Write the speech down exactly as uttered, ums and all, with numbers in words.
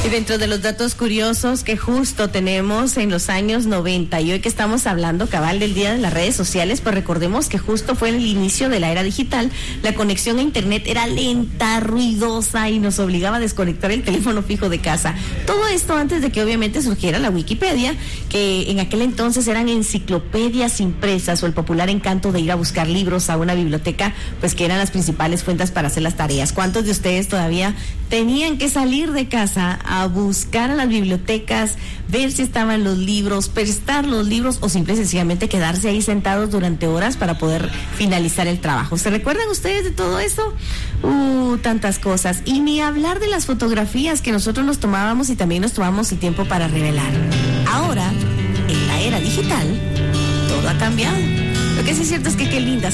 Y dentro de los datos curiosos que justo tenemos en los años noventa y hoy que estamos hablando cabal del día de las redes sociales, pues recordemos que justo fue en el inicio de la era digital, la conexión a internet era lenta, ruidosa y nos obligaba a desconectar el teléfono fijo de casa. Todo esto antes de que obviamente surgiera la Wikipedia, que en aquel entonces eran enciclopedias impresas o el popular encanto de ir a buscar libros a una biblioteca, pues que eran las principales fuentes para hacer las tareas. ¿Cuántos de ustedes todavía tenían que salir de casa a buscar a las bibliotecas, ver si estaban los libros, prestar los libros o simple y sencillamente quedarse ahí sentados durante horas para poder finalizar el trabajo? ¿Se recuerdan ustedes de todo eso? Uh, tantas cosas. Y ni hablar de las fotografías que nosotros nos tomábamos y también nos tomamos el tiempo para revelar. Ahora, en la era digital, todo ha cambiado. Lo que sí es cierto es que qué lindas